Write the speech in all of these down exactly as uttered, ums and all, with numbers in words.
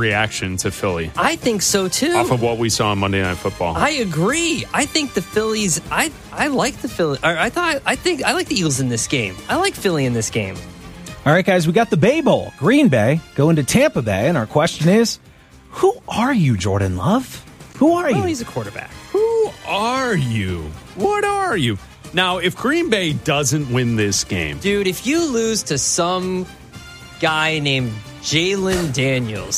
overreaction to Philly. I think so, too. Off of what we saw on Monday Night Football. I agree. I think the Phillies, I I like the Philly. I thought, I think, I like the Eagles in this game. I like Philly in this game. All right, guys, we got the Bay Bowl. Green Bay going to Tampa Bay, and our question is, who are you, Jordan Love? Who are you? Well, he's a quarterback. Who are you? What are you? Now, if Green Bay doesn't win this game... Dude, if you lose to some guy named Jalen Daniels,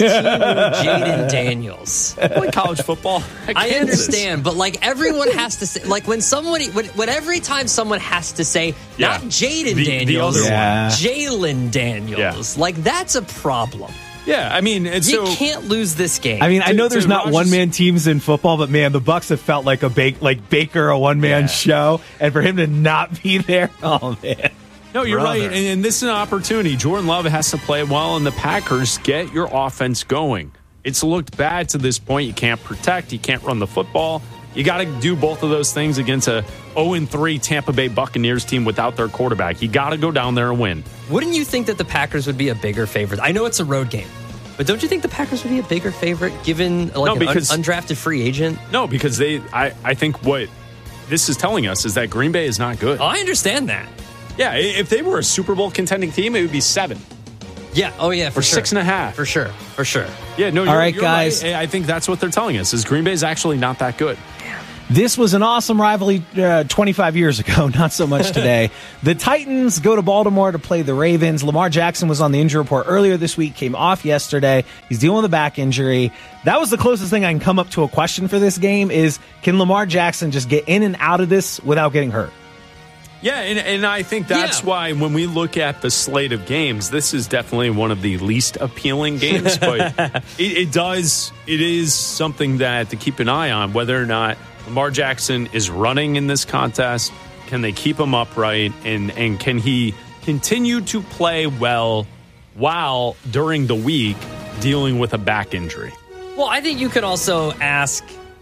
Jaden Daniels. I play college football. I understand, but like everyone has to say, like when somebody, when, when every time someone has to say, yeah. not Jaden the, Daniels, the yeah. Jalen Daniels, yeah. like that's a problem. Yeah, I mean, it's you so, can't lose this game. I mean, I know to, there's to not Rogers, one-man teams in football, but man, the Bucs have felt like a bake, like Baker, a one-man yeah. show, and for him to not be there, oh man. No, you're Brother. right, and, and this is an opportunity. Jordan Love has to play well, and the Packers get your offense going. It's looked bad to this point. You can't protect, you can't run the football. You got to do both of those things against a oh and three Tampa Bay Buccaneers team without their quarterback. You got to go down there and win. Wouldn't you think that the Packers would be a bigger favorite? I know it's a road game, but don't you think the Packers would be a bigger favorite given like no, an because, un- undrafted free agent? No, because they. I, I think what this is telling us is that Green Bay is not good. Oh, I understand that. Yeah, if they were a Super Bowl contending team, it would be seven. Yeah. Oh, yeah. For or sure. six and a half. For sure. For sure. Yeah. No. All you're, right, you're guys. Right. I think that's what they're telling us is Green Bay is actually not that good. This was an awesome rivalry uh, twenty-five years ago, not so much today. The Titans go to Baltimore to play the Ravens. Lamar Jackson was on the injury report earlier this week, came off yesterday. He's dealing with a back injury. That was the closest thing I can come up to a question for this game is, can Lamar Jackson just get in and out of this without getting hurt? Yeah, and, and I think that's yeah. why when we look at the slate of games, this is definitely one of the least appealing games, but it, it does, it is something that to keep an eye on, whether or not Lamar Jackson is running in this contest. Can they keep him upright? And, and can he continue to play well while during the week dealing with a back injury? Well, I think you could also ask,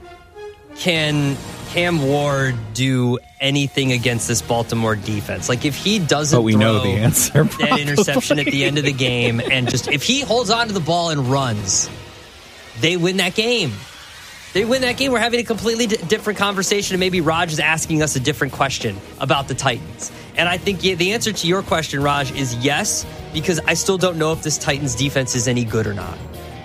can Cam Ward do anything against this Baltimore defense? Like if he doesn't but we throw know the answer, that interception at the end of the game and just if he holds on to the ball and runs, they win that game. They win that game. We're having a completely d- different conversation, and maybe Raj is asking us a different question about the Titans. And I think yeah, the answer to your question, Raj, is yes, because I still don't know if this Titans defense is any good or not.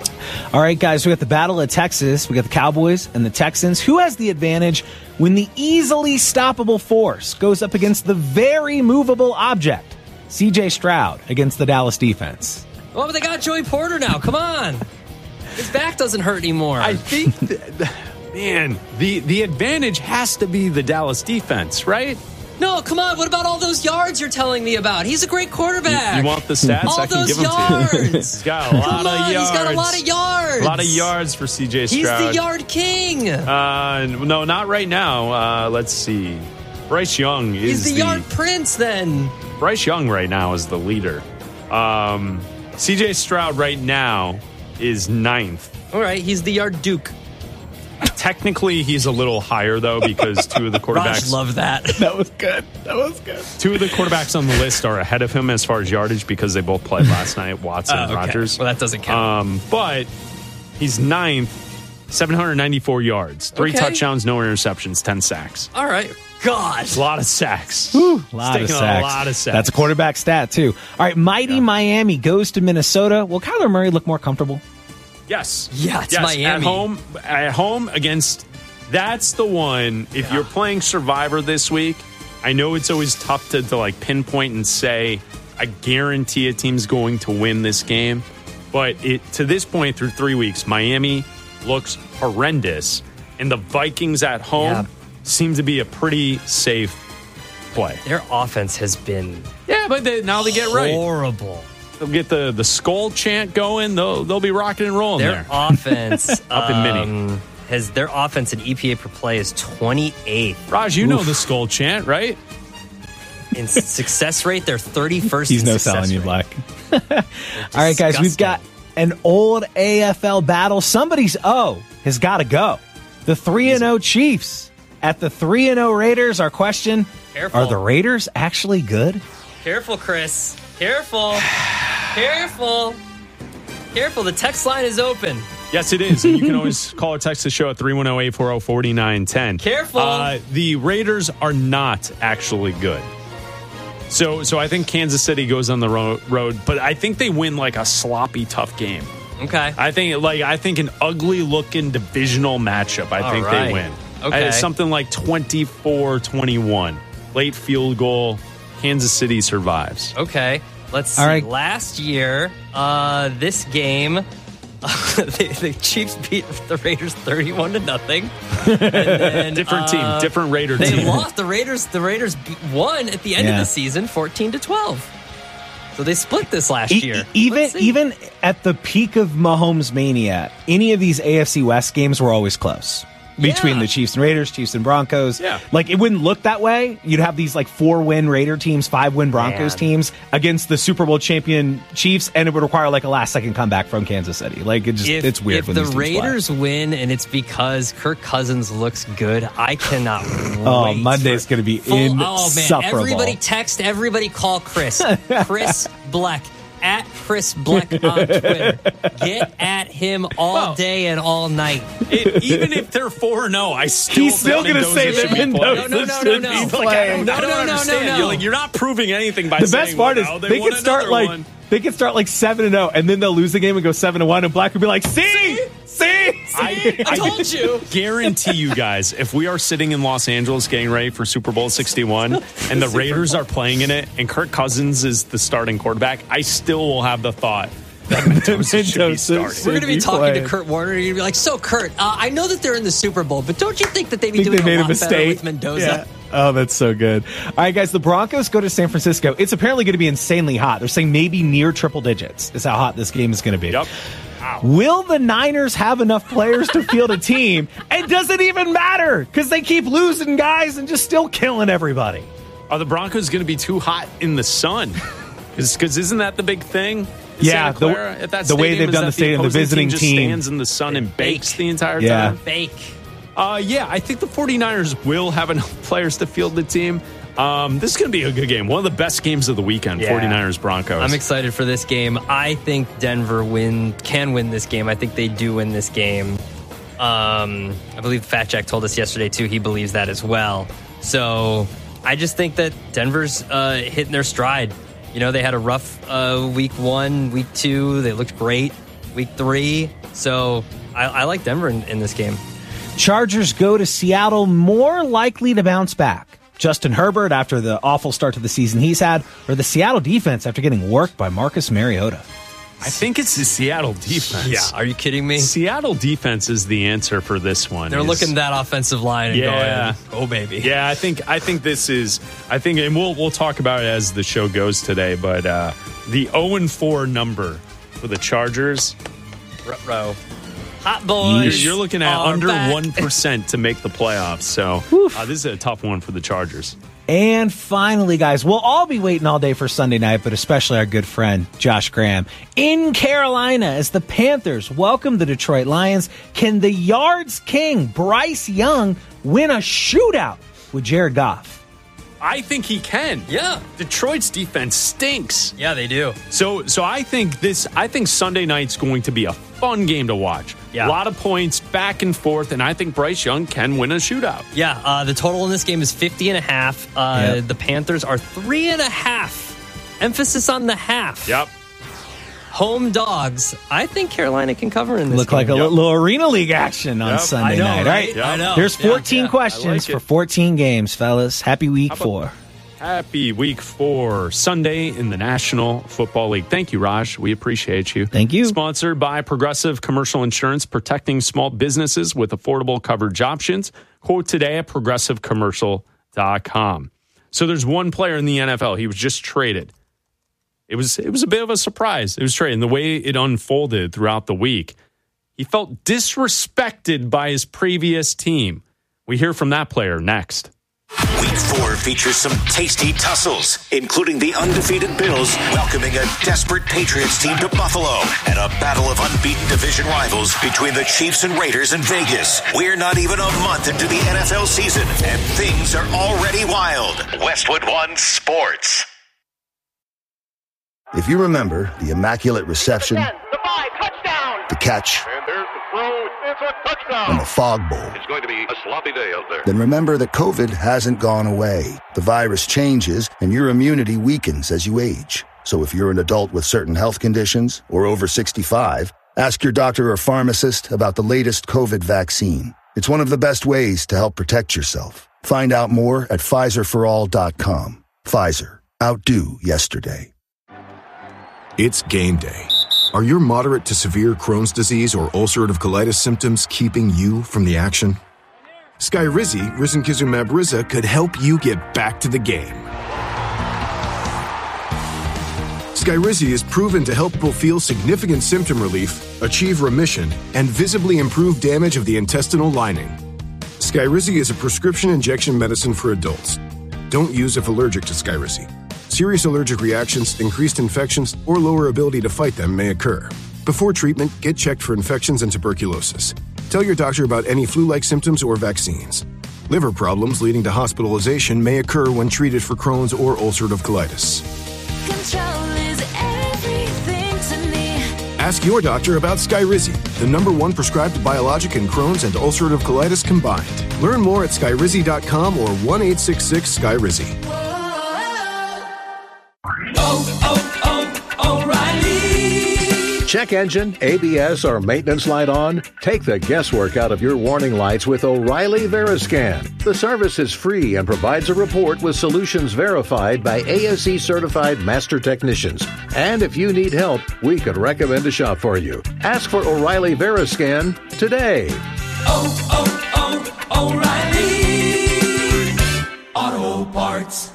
All right, guys, we got the Battle of Texas. We got the Cowboys and the Texans. Who has the advantage when the easily stoppable force goes up against the very movable object? C J Stroud against the Dallas defense. Well, but they got Joey Porter now. Come on. His back doesn't hurt anymore. I think, that, man, the, the advantage has to be the Dallas defense, right? No, come on. What about all those yards you're telling me about? He's a great quarterback. You, you want the stats? all I can those give them yards. to you. He's got a lot come of on, yards. He's got a lot of yards. A lot of yards for C J Stroud. He's the yard king. Uh, no, not right now. Uh, let's see. Bryce Young is He's the, the yard prince then. Bryce Young right now is the leader. Um, C J Stroud right now is ninth. All right, he's the yard duke. Technically, he's a little higher, though, because two of the quarterbacks... Raj loved that. That was good. That was good. Two of the quarterbacks on the list are ahead of him as far as yardage because they both played last night, Watson uh, and okay. Rodgers. Well, that doesn't count. Um, but he's ninth, seven hundred ninety-four yards, three okay. touchdowns, no interceptions, ten sacks. All right. God. A lot of sacks. Whew, a lot of sacks. sacks. A lot of sacks. That's a quarterback stat, too. All right, mighty yeah. Miami goes to Minnesota. Will Kyler Murray look more comfortable? Yes. Yeah, it's yes. Miami. At home, at home against... That's the one, if yeah. you're playing Survivor this week, I know it's always tough to, to like pinpoint and say, I guarantee a team's going to win this game. But it to this point through three weeks, Miami looks horrendous. And the Vikings at home yeah. seem to be a pretty safe play. Their offense has been Yeah, but they, now they get right. Horrible. They'll get the, the skull chant going. They'll, they'll be rocking and rolling Their there. offense... Up in Mini. Um, Has their offense in E P A per play is twenty-eighth. Raj, you Oof. know the skull chant, right? In success rate, they're thirty-first. He's in no success selling you rate. black. All right, guys, we've got an old A F L battle. Somebody's O has got to go. The three and oh Chiefs at the three and oh Raiders. Our question, Careful. Are the Raiders actually good? Careful, Chris. Careful. Careful. Careful, the text line is open. Yes, it is. And you can always call or text the show at three one zero, eight four zero, four nine one zero. Careful. Uh, the Raiders are not actually good. So so I think Kansas City goes on the ro- road, but I think they win like a sloppy, tough game. Okay. I think like I think an ugly-looking divisional matchup. I All think right. they win. Okay. Uh, something like twenty-four twenty-one. Late field goal. Kansas City survives. Okay. Let's see. All right. Last year, uh, this game, the, the Chiefs beat the Raiders thirty-one to nothing. And then, Different team, uh, different Raider They team. lost. The Raiders. The Raiders beat, won at the end Yeah. of the season, fourteen to twelve. So they split this last E- year. even Let's see. even at the peak of Mahomes mania, any of these A F C West games were always close. Between Yeah. the Chiefs and Raiders, Chiefs and Broncos. Yeah. Like, it wouldn't look that way. You'd have these, like, four-win Raider teams, five-win Broncos Man. teams against the Super Bowl champion Chiefs, and it would require, like, a last-second comeback from Kansas City. Like, it just If, it's weird if when the these teams play. Raiders win and it's because Kirk Cousins looks good, I cannot Oh, wait. Monday's for gonna be full- Oh, man. insufferable. Everybody text, everybody call Chris. Chris Bleck. At Chris Bleck on Twitter. Get at him all Well, day and all night. It, even if they're four and oh, I still He's still think gonna Mendoza say should that be Mendoza playing. No, no, no, should no, be no. playing. Like, I don't, No, I don't no, no, understand. no, no. You're like, you're not proving anything by The saying, best part well, is no, they, they could won start another like one. they could start like seven and zero, and then they'll lose the game and go seven and one, and Black would be like, "See, see, I, I told you. guarantee you guys, if we are sitting in Los Angeles getting ready for Super Bowl sixty-one and the Raiders are playing in it and Kirk Cousins is the starting quarterback, I still will have the thought that Mendoza should be Mendoza starting. should We're going to be be talking playing. to Kurt Warner. You're going to be like, so, Kurt, uh, I know that they're in the Super Bowl, but don't you think that they'd be think doing they made a a lot better mistake with Mendoza? Yeah. Oh, that's so good. All right, guys, the Broncos go to San Francisco. It's apparently going to be insanely hot. They're saying maybe near triple digits is how hot this game is going to be. Yep. Wow. Will the Niners have enough players to field a team? And does it even matter? Because they keep losing guys and just still killing everybody. Are the Broncos going to be too hot in the sun? Because isn't that the big thing? Yeah, Santa the- Clara, at that the way stadium, they've is done that the stadium, the opposing visiting just team. stands in the sun and bakes bake. the entire Yeah. time. Fake. Uh, yeah, I think the 49ers will have enough players to field the team. Um, this is going to be a good game. One of the best games of the weekend, Yeah. 49ers Broncos. I'm excited for this game. I think Denver win can win this game. I think they do win this game. Um, I believe Fat Jack told us yesterday, too. He believes that as well. So I just think that Denver's uh, hitting their stride. You know, they had a rough uh, week one, week two. They looked great week three. So I, I like Denver in, in this game. Chargers go to Seattle, more likely to bounce back. Justin Herbert after the awful start to the season he's had, or the Seattle defense after getting worked by Marcus Mariota. I think it's the Seattle defense. Yeah, are you kidding me? Seattle defense is the answer for this one. They're is- looking at that offensive line and Yeah. going, "Oh baby." Yeah, I think I think this is I think and we'll we'll talk about it as the show goes today, but uh, the oh and four number for the Chargers, Ruh-roh. Hot boys. you're, you're looking at are under back. one percent to make the playoffs. So uh, this is a tough one for the Chargers. And finally, guys, we'll all be waiting all day for Sunday night, but especially our good friend, Josh Graham, in Carolina as the Panthers welcome the Detroit Lions. Can the yards king, Bryce Young, win a shootout with Jared Goff? I think he can. Yeah. Detroit's defense stinks. Yeah, they do. So so I think this I think Sunday night's going to be a fun game to watch. Yeah. A lot of points back and forth, and I think Bryce Young can win a shootout. Yeah, uh, the total in this game is fifty and a half. Uh, Yep. The Panthers are three and a half. Emphasis on the half. Yep. Home dogs. I think Carolina can cover in this Look game. like a Yep. little Arena League action on Yep. Sunday I know, night, right? right? Yeah. I know. There's Yeah, fourteen yeah. questions I like for it. fourteen games, fellas. Happy week four. Happy week four, Sunday in the National Football League. Thank you, Raj. We appreciate you. Thank you. Sponsored by Progressive Commercial Insurance, protecting small businesses with affordable coverage options. Quote today at progressive commercial dot com. So there's one player in the N F L. He was just traded. It was it was a bit of a surprise. It was traded. And the way it unfolded throughout the week, he felt disrespected by his previous team. We hear from that player next. Week four features some tasty tussles, including the undefeated Bills welcoming a desperate Patriots team to Buffalo and a battle of unbeaten division rivals between the Chiefs and Raiders in Vegas. We're not even a month into the N F L season, and things are already wild. Westwood One Sports. If you remember the Immaculate Reception, ten, the five, touchdown. the catch, And there's the throw. It's a touchdown. and the fog bowl. It's going to be a sloppy day out there. Then remember that COVID hasn't gone away. The virus changes, and your immunity weakens as you age. So if you're an adult with certain health conditions or over sixty-five, ask your doctor or pharmacist about the latest COVID vaccine. It's one of the best ways to help protect yourself. Find out more at Pfizer for all dot com. Pfizer. Outdo yesterday. It's game day. Are your moderate to severe Crohn's disease or ulcerative colitis symptoms keeping you from the action? Skyrizi, risankizumab Riza, could help you get back to the game. Skyrizi is proven to help people feel significant symptom relief, achieve remission, and visibly improve damage of the intestinal lining. Skyrizi is a prescription injection medicine for adults. Don't use if allergic to Skyrizi. Serious allergic reactions, increased infections, or lower ability to fight them may occur. Before treatment, get checked for infections and tuberculosis. Tell your doctor about any flu-like symptoms or vaccines. Liver problems leading to hospitalization may occur when treated for Crohn's or ulcerative colitis. Control is everything to me. Ask your doctor about Skyrizi, the number one prescribed biologic in Crohn's and ulcerative colitis combined. Learn more at skyrizi dot com or one eight six six Skyrizi. Oh, oh, oh, O'Reilly. Check engine, A B S, or maintenance light on? Take the guesswork out of your warning lights with O'Reilly Veriscan. The service is free and provides a report with solutions verified by A S E certified master technicians. And if you need help, we could recommend a shop for you. Ask for O'Reilly Veriscan today. Oh, oh, oh, O'Reilly Auto Parts.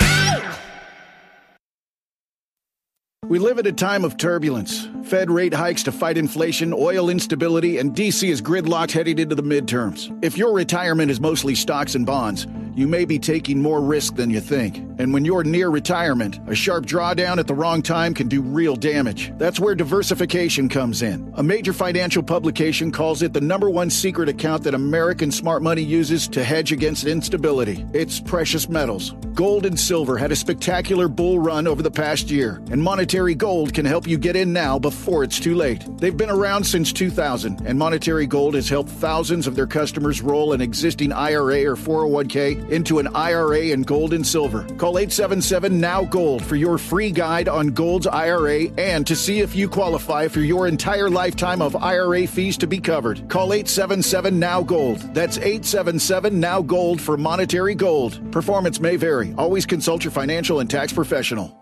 We live at a time of turbulence. Fed rate hikes to fight inflation, oil instability, and D C is gridlocked heading into the midterms. If your retirement is mostly stocks and bonds, you may be taking more risk than you think. And when you're near retirement, a sharp drawdown at the wrong time can do real damage. That's where diversification comes in. A major financial publication calls it the number one secret account that American smart money uses to hedge against instability. It's precious metals. Gold and silver had a spectacular bull run over the past year, and Monetary Gold can help you get in now before it's too late. They've been around since two thousand, and Monetary Gold has helped thousands of their customers roll an existing I R A or four oh one k into an I R A in gold and silver. Call eight seven seven N O W Gold for your free guide on Gold's I R A and to see if you qualify for your entire lifetime of I R A fees to be covered. Call eight seven seven N O W Gold. That's eight seven seven N O W Gold for Monetary Gold. Performance may vary. Always consult your financial and tax professional.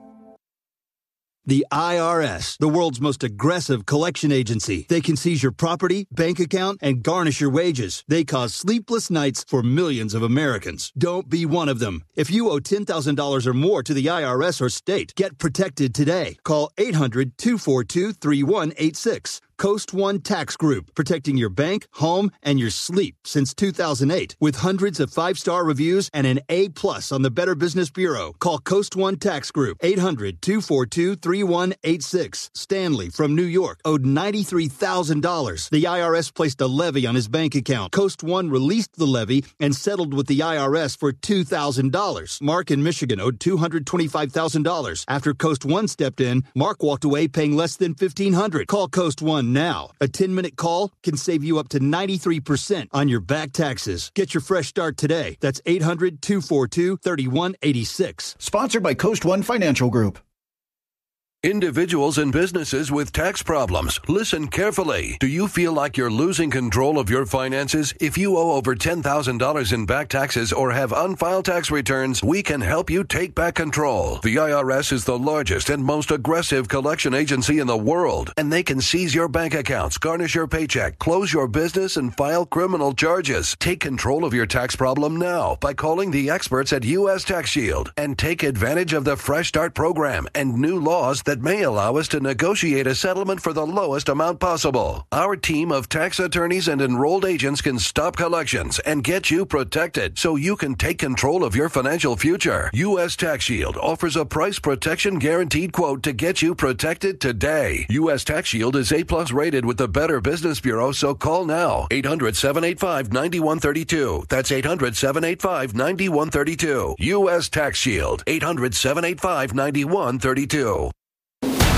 The I R S, the world's most aggressive collection agency. They can seize your property, bank account, and garnish your wages. They cause sleepless nights for millions of Americans. Don't be one of them. If you owe ten thousand dollars or more to the I R S or state, get protected today. Call eight hundred, two four two, three one eight six. Coast One Tax Group, protecting your bank, home, and your sleep since two thousand eight. With hundreds of five-star reviews and an A-plus on the Better Business Bureau. Call Coast One Tax Group, eight hundred, two four two, three one eight six. Stanley from New York owed ninety-three thousand dollars. The I R S placed a levy on his bank account. Coast One released the levy and settled with the I R S for two thousand dollars. Mark in Michigan owed two hundred twenty-five thousand dollars. After Coast One stepped in, Mark walked away paying less than fifteen hundred dollars. Call Coast One now. A ten-minute call can save you up to ninety-three percent on your back taxes. Get your fresh start today. That's eight hundred, two four two, three one eight six. Sponsored by Coast One Financial Group. Individuals and businesses with tax problems, listen carefully. Do you feel like you're losing control of your finances? If you owe over ten thousand dollars in back taxes or have unfiled tax returns, we can help you take back control. The I R S is the largest and most aggressive collection agency in the world, and they can seize your bank accounts, garnish your paycheck, close your business, and file criminal charges. Take control of your tax problem now by calling the experts at U S Tax Shield and take advantage of the Fresh Start program and new laws that that may allow us to negotiate a settlement for the lowest amount possible. Our team of tax attorneys and enrolled agents can stop collections and get you protected so you can take control of your financial future. U S Tax Shield offers a price protection guaranteed quote to get you protected today. U S Tax Shield is A plus rated with the Better Business Bureau, so call now. eight hundred, seven eight five, nine one three two. That's eight hundred, seven eight five, nine one three two. U S Tax Shield. eight hundred, seven eight five, nine one three two.